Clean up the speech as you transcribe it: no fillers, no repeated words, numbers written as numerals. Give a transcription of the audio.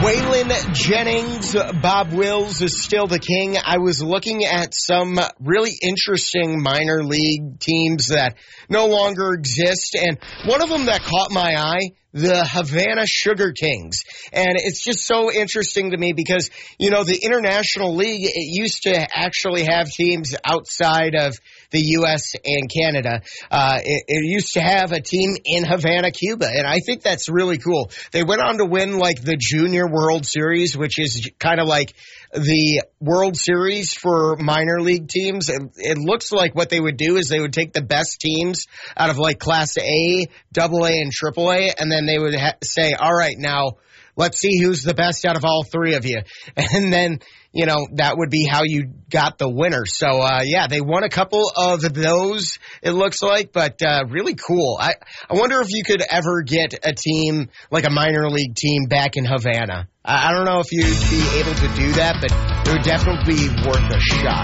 Waylon Jennings, Bob Wills is still the king. I was looking at some really interesting minor league teams that no longer exist, and one of them that caught my eye, the Havana Sugar Kings. And it's just so interesting to me because, you know, the International League, it used to actually have teams outside of the U.S. and Canada. It used to have a team in Havana, Cuba, and I think that's really cool. They went on to win, like, the Junior World Series, which is kind of like the World Series for minor league teams. It looks like what they would do is they would take the best teams out of, like, Class A, Double A, and Triple A, and then they would say, all right, now let's see who's the best out of all three of you. And then, you know, that would be how you got the winner. So, yeah, they won a couple of those, it looks like, but really cool. I wonder if you could ever get a team, like a minor league team, back in Havana. I don't know if you'd be able to do that, but it would definitely be worth a shot.